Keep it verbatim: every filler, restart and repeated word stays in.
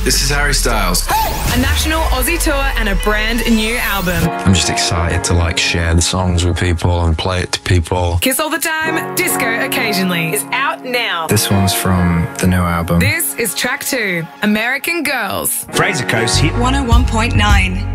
This is Harry Styles. A national Aussie tour and a brand new album. I'm just excited to like share the songs with people and play it to people. Kiss All the Time, Disco Occasionally is out now. This one's from the new album. This is track two, American Girls. Fraser Coast hit one oh one point nine.